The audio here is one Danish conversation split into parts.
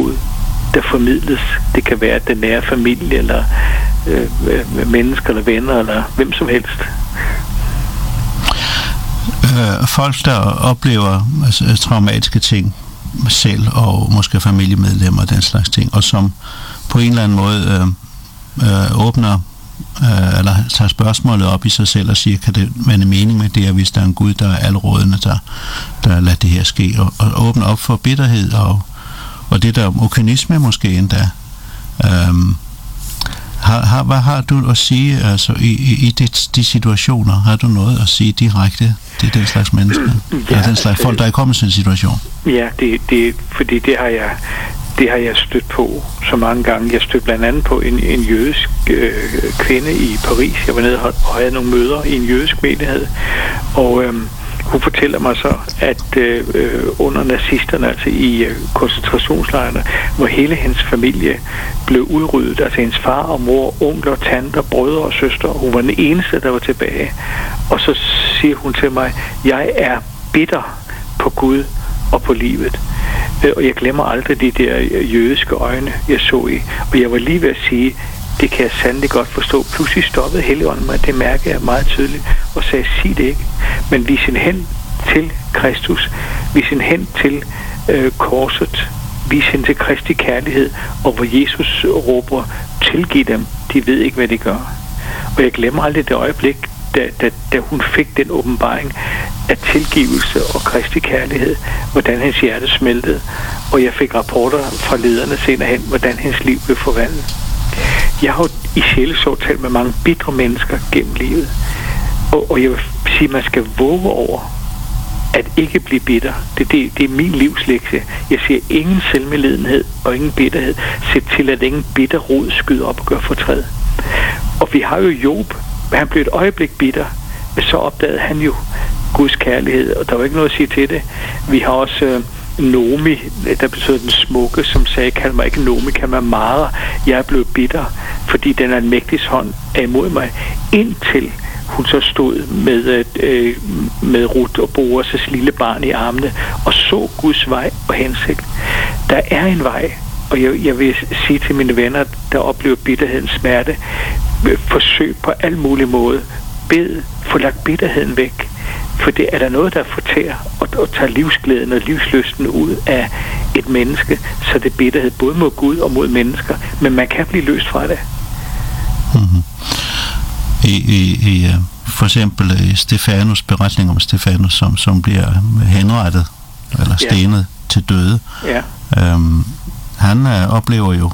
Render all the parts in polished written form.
Gud, der formidles. Det kan være den nære familie, eller mennesker, eller venner, eller hvem som helst. Folk, der oplever traumatiske ting selv, og måske familiemedlemmer og den slags ting, og som på en eller anden måde åbner eller tager spørgsmålet op i sig selv og siger, kan det være en mening med det, hvis der er en Gud, der er alrådende, der lader det her ske, og åbner op for bitterhed og det der okynisme måske endda. Hvad har du at sige altså, i de situationer? Har du noget at sige direkte til den slags mennesker? Ja, den slags folk, der er kommet i en situation? Ja, fordi det har jeg stødt på så mange gange. Jeg stødte blandt andet på en jødisk kvinde i Paris. Jeg var nede og havde nogle møder i en jødisk menighed, og hun fortæller mig så, at under nazisterne, altså i koncentrationslejrene, hvor hele hendes familie blev udryddet, altså hendes far og mor, onkler, tanter, brødre og søstre, hun var den eneste, der var tilbage. Og så siger hun til mig, jeg er bitter på Gud og på livet. Og jeg glemmer aldrig de der jødiske øjne, jeg så i. Og jeg var lige ved at sige, det kan jeg sandelig godt forstå. Pludselig stoppede Helligånden mig, det mærker jeg meget tydeligt, og sagde, sig det ikke. Men vis hende hen til Kristus, vis hende hen til korset, vis hende til Kristi kærlighed, og hvor Jesus råber, tilgiv dem, de ved ikke, hvad de gør. Og jeg glemmer aldrig det øjeblik, da hun fik den åbenbaring af tilgivelse og Kristi kærlighed, hvordan hendes hjerte smeltede, og jeg fik rapporter fra lederne senere hen, hvordan hendes liv blev forvandlet. Jeg har jo i sjælesorg talt med mange bitre mennesker gennem livet, og jeg vil sige, at man skal våge over at ikke blive bitter. Det er min livslektie. Jeg siger ingen selvmedlidenhed og ingen bitterhed. Sæt til, at ingen bitter rod skyder op og gør fortræd. Og vi har jo Job. Han blev et øjeblik bitter, men så opdagede han jo Guds kærlighed, og der var ikke noget at sige til det. Vi har også Nomi, der betyder den smukke, som sagde, kald mig ikke Nomi, kald mig Mara. Jeg er blevet bitter, fordi den almægtiges hånd er imod mig, indtil hun så stod med Ruth og Boas' lille barn i armene, og så Guds vej og hensigt. Der er en vej, og jeg vil sige til mine venner, der oplever bitterheden, smerte, forsøg på alle mulige måder, bed, få lagt bitterheden væk, for det er der noget, der fortærer og tager livsglæden og livslysten ud af et menneske, så det er bitterhed både mod Gud og mod mennesker, men man kan blive løst fra det. Mm-hmm. For eksempel Stefanus, beretning om Stefanus, som bliver henrettet eller stenet til døde. Ja. Han oplever jo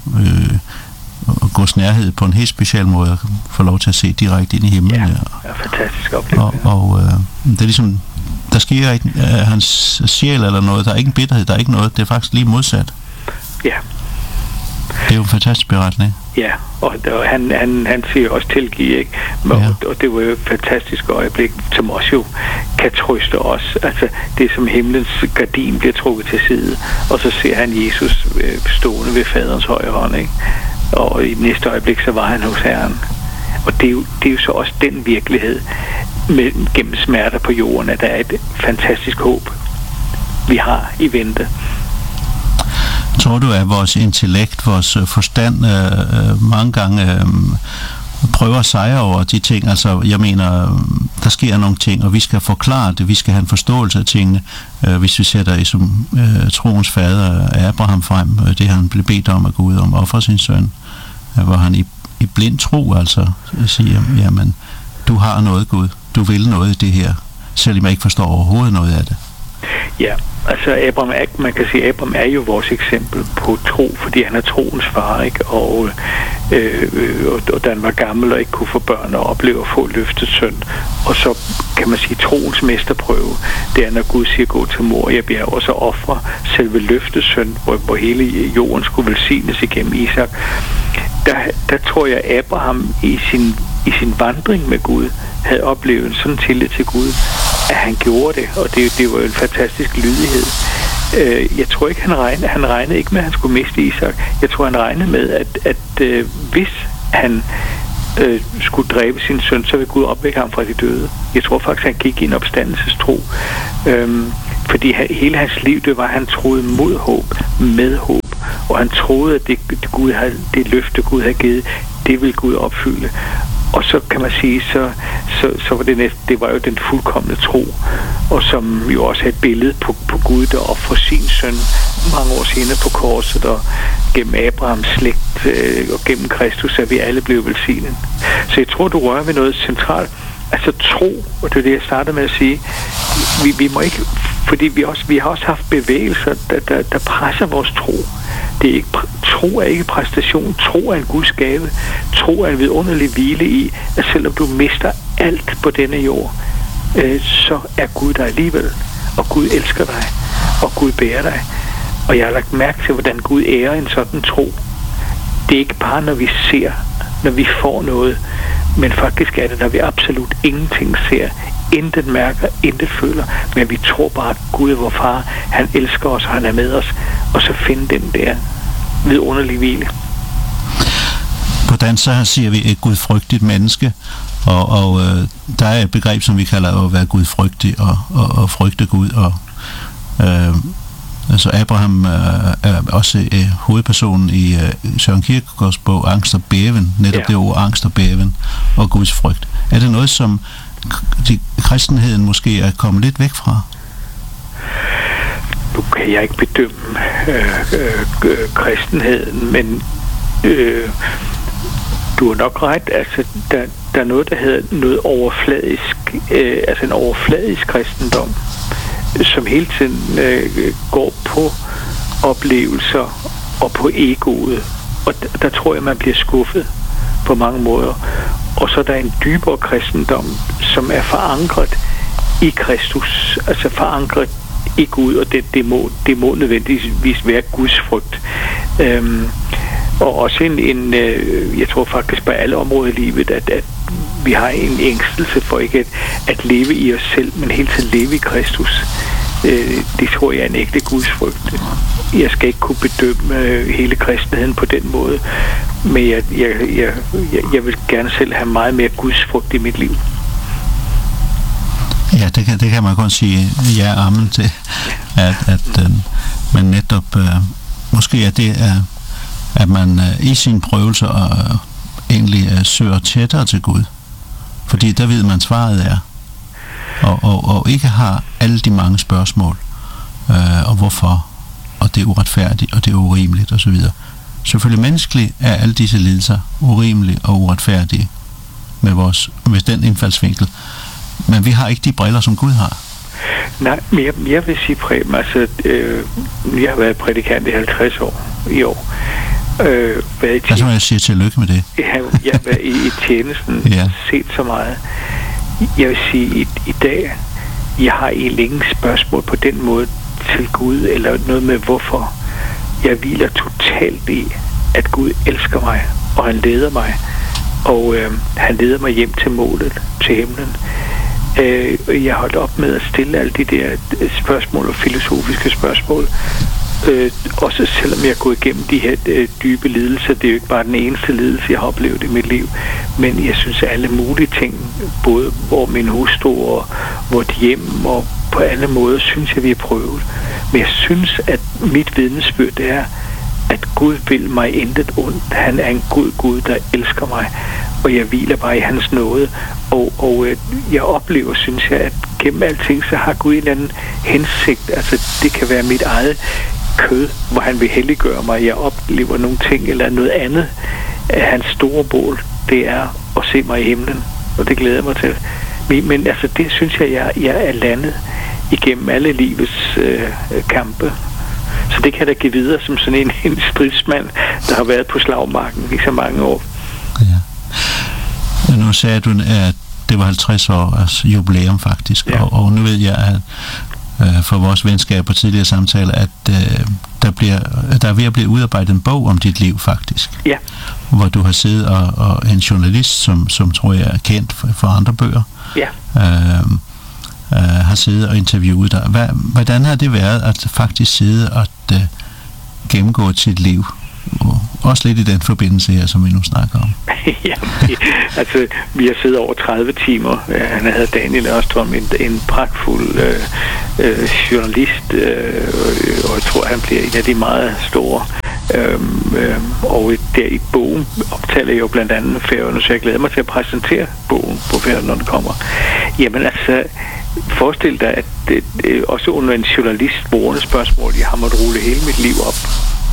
Guds nærhed på en helt speciel måde, og få lov til at se direkte ind i himlen. Ja, fantastisk oplevelse. Og det er ligesom, der sker ikke hans sjæl eller noget, der er ikke en bitterhed, der er ikke noget, det er faktisk lige modsat. Ja. Det er jo en fantastisk beretning. Ja, og han siger også tilgive, ikke? Og det var jo et fantastisk øjeblik, som også jo kan trøste os. Altså, det er som himlens gardin bliver trukket til side, og så ser han Jesus stående ved faderens højre hånd, ikke? Og i næste øjeblik, så var han hos Herren. Og det er jo så også den virkelighed gennem smerter på jorden, at der er et fantastisk håb, vi har i vente. Tror du, at vores intellekt, vores forstand mange gange prøver at sejre over de ting? Altså, jeg mener, der sker nogle ting, og vi skal forklare det, vi skal have en forståelse af tingene, hvis vi sætter i som troens fader Abraham frem, det han blev bedt om af Gud, om at ofre sin søn, hvor han i blind tro altså siger, jamen, du har noget, Gud, du vil noget i det her, selvom jeg ikke forstår overhovedet noget af det. Ja, altså man kan sige, at Abraham er jo vores eksempel på tro, fordi han er troens far, ikke? Og da han var gammel og ikke kunne få børn og opleve at få løftet søn. Og så kan man sige, troens mesterprøve, det er, når Gud siger, gå til Moria bjerg, og så ofre selve løftet søn, hvor hele jorden skulle velsignes igennem Isak. Der tror jeg, at Abraham i sin vandring med Gud havde oplevet en sådan tillid til Gud, at han gjorde det, og det var en fantastisk lydighed. Jeg tror ikke, han regnede ikke med, at han skulle miste Isak. Jeg tror, han regnede med, at hvis han skulle dræbe sin søn, så ville Gud opvække ham fra de døde. Jeg tror faktisk, han gik i en opstandelsestro. Fordi hele hans liv, det var, at han troede mod håb, med håb. og han troede, at det løfte Gud havde givet, det ville Gud opfylde. Og så kan man sige, så var det var jo den fuldkomne tro, og som jo også er et billede på Gud, der offrer sin søn mange år senere på korset, og gennem Abrahams slægt og gennem Kristus er vi alle blevet velsignet. Så jeg tror, du rører ved noget centralt. Altså tro, og det er det, jeg startede med at sige, vi må ikke, fordi vi har også haft bevægelser, der presser vores tro. Tro er ikke præstation. Tro er en Guds gave. Tro er en vidunderlig hvile i, at selvom du mister alt på denne jord, så er Gud der alligevel. Og Gud elsker dig. Og Gud bærer dig. Og jeg har lagt mærke til, hvordan Gud ærer en sådan tro. Det er ikke bare, når vi ser, når vi får noget, men faktisk er det, når vi absolut ingenting ser, intet mærker, intet føler, men vi tror bare, at Gud er vor far, han elsker os, og han er med os, og så finde den der vidunderlige hvile. På dansk så siger vi et gudfrygtigt menneske, og der er et begreb, som vi kalder at være gudfrygtig og frygte Gud, og altså Abraham er også hovedpersonen i Søren Kierkegaards bog Angst og Bæven, netop det ord angst og bæven og Guds frygt. Er det noget, som kristenheden måske er kommet lidt væk fra? Nu kan jeg ikke bedømme kristenheden, men du har nok ret. Altså, der er noget, der hedder noget overfladisk, altså en overfladisk kristendom, som hele tiden går på oplevelser og på egoet. Og der tror jeg, man bliver skuffet på mange måder. Og så er der en dybere kristendom, som er forankret i Kristus, altså forankret i Gud, og det må nødvendigvis være Guds frygt. Og også jeg tror faktisk på alle områder i livet, at vi har en ængstelse for ikke at leve i os selv, men hele tiden leve i Kristus. Det tror jeg er en ægte Guds frygt. Jeg skal ikke kunne bedømme hele kristenheden på den måde, men jeg vil gerne selv have meget mere Guds frygt i mit liv. Ja, det kan man kun sige ja og amen til, men netop måske er det, at man i sine prøvelser egentlig søger tættere til Gud, fordi der ved man svaret er, og ikke har alle de mange spørgsmål, og hvorfor, og det er uretfærdigt, og det er urimeligt, osv. Selvfølgelig menneskeligt er alle disse lidelser urimelige og uretfærdige med den indfaldsvinkel, men vi har ikke de briller, som Gud har. Nej, men jeg vil sige, Preben, altså, jeg har været prædikant i 50 år i år. Hvad så må jeg sige tillykke med det? Jeg har været i tjenesten, set så meget. Jeg vil sige, i dag, jeg har egentlig ingen spørgsmål på den måde til Gud, eller noget med hvorfor. Jeg hviler totalt i, at Gud elsker mig, og han leder mig, og han leder mig hjem til målet, til himlen. Jeg holdt op med at stille alle de der spørgsmål og filosofiske spørgsmål. Også selvom jeg går igennem de her dybe lidelser, det er jo ikke bare den eneste lidelse, jeg har oplevet i mit liv, men jeg synes, at alle mulige ting, både hvor min hustru og vort hjem, og på alle måder, synes jeg, vi har prøvet. Men jeg synes, at mit vidnesbyrd er, at Gud vil mig intet ondt. Han er en god Gud, der elsker mig, og jeg hviler bare i hans nåde. Og jeg oplever, synes jeg, at gennem alting, så har Gud en eller anden hensigt. Altså, det kan være mit eget kød, hvor han vil helliggøre mig. Jeg oplever nogle ting eller noget andet. Hans store bål, det er at se mig i himlen, og det glæder jeg mig til. Men altså, det synes jeg er landet igennem alle livets kampe. Så det kan jeg da give videre som sådan en stridsmand, der har været på slagmarken i så mange år. Ja. Nu sagde du, at det var 50 års jubilæum faktisk, ja. og nu ved jeg, at for vores venskab og tidligere samtaler, at der er ved at blive udarbejdet en bog om dit liv faktisk. Ja. Hvor du har siddet og en journalist, som tror jeg er kendt for andre bøger, ja. Har siddet og interviewet dig. Hvordan har det været at faktisk sidde og gennemgå sit liv? Også lidt i den forbindelse her, som vi nu snakker om. Ja, altså, vi har siddet over 30 timer. Han hedder Daniel Ørstrøm, en pragtfuld journalist, og jeg tror, han bliver en af de meget store Og der i bogen optaler jeg jo blandt andet Færøerne, så jeg glæder mig til at præsentere bogen på Færøerne, når den kommer. Jamen altså, forestil dig, at også under en journalist borende spørgsmål, jeg har måttet rulle hele mit liv op.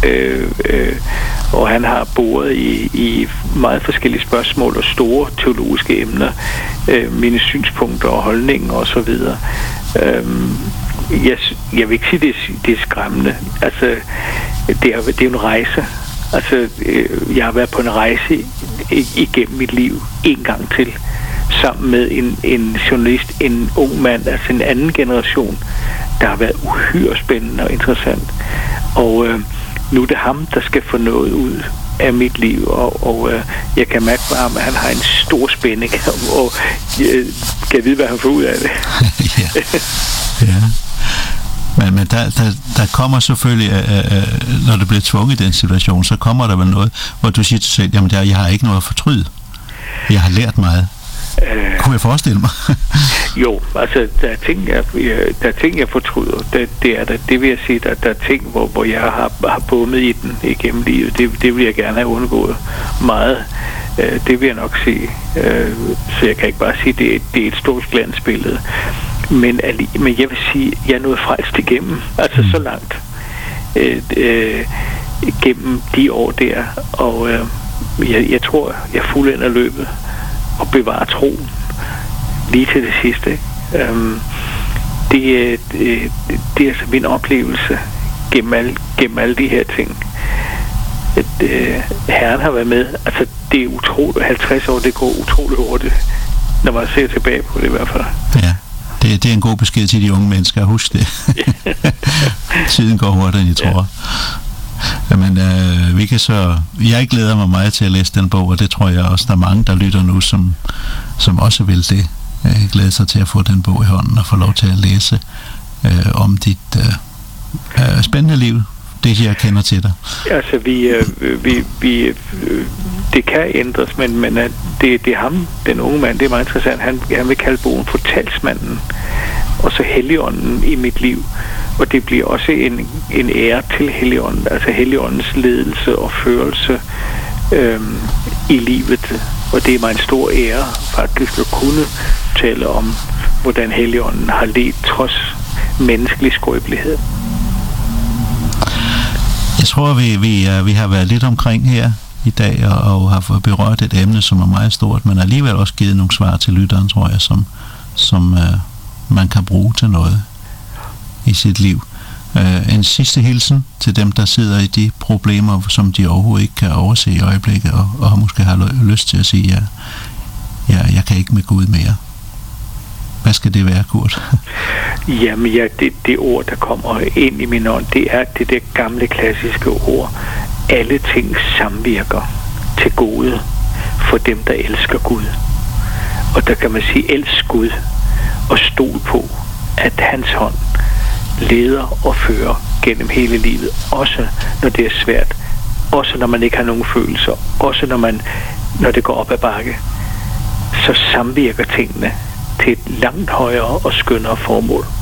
Og han har boret i meget forskellige spørgsmål og store teologiske emner, mine synspunkter og holdninger og så videre. Jeg vil ikke sige, det er skræmmende. Altså, det er jo en rejse. Altså, jeg har været på en rejse igennem mit liv en gang til, sammen med en journalist, en ung mand, altså en anden generation, der har været uhyre spændende og interessant. Og nu er det ham, der skal få noget ud af mit liv, og jeg kan mærke på ham, at han har en stor spænding, og kan vide, hvad han får ud af det. Ja. Men der kommer selvfølgelig, når det bliver tvunget i den situation, så kommer der vel noget, hvor du siger til sig selv, jamen jeg har ikke noget at fortryde. Jeg har lært meget. Kunne jeg forestille mig? Jo, altså der er ting, jeg fortryder. Det vil jeg sige, der er ting, hvor jeg har bummet i den igennem livet. Det vil jeg gerne have undgået meget. Det vil jeg nok sige. Så jeg kan ikke bare sige, det er et stort glansbillede. Men jeg vil sige, jeg er nået frelst igennem. Altså så langt. Gennem de år der. Og jeg tror, jeg fuldender løbet og bevarer troen lige til det sidste. Det er altså min oplevelse gennem alle de her ting. At Herren har været med. Altså, det er utroligt. 50 år, det går utroligt hurtigt, når man ser tilbage på det i hvert fald. Ja, det er en god besked til de unge mennesker. Husk det. Tiden går hurtigere, end I tror. Men jeg glæder mig meget til at læse den bog, og det tror jeg også, der er mange, der lytter nu, som også vil det. Glæder sig til at få den bog i hånden og få lov til at læse om dit spændende liv, det jeg kender til dig. Altså, det kan ændres, men det er ham, den unge mand, det er meget interessant. Han vil kalde bogen for talsmanden, og så Helligånden i mit liv. Og det bliver også en ære til Helligånden, altså Helligåndens ledelse og førelse i livet. Og det er mig en stor ære faktisk at kunne tale om, hvordan Helligånden har ledt trods menneskelig skrøbelighed. Jeg tror, vi har været lidt omkring her i dag og har fået berørt et emne, som er meget stort, men alligevel også givet nogle svar til lytteren, tror jeg, som man kan bruge til noget i sit liv. En sidste hilsen til dem, der sidder i de problemer, som de overhovedet ikke kan overse i øjeblikket, og måske har lyst til at sige, jeg kan ikke med Gud mere. Hvad skal det være, Kurt? Jamen, det ord, der kommer ind i min ånd, det er det der gamle klassiske ord. Alle ting samvirker til gode for dem, der elsker Gud. Og der kan man sige, elsk Gud og stol på, at hans hånd leder og fører gennem hele livet, også når det er svært, også når man ikke har nogen følelser, også når det går op ad bakke, så samvirker tingene til et langt højere og skønnere formål.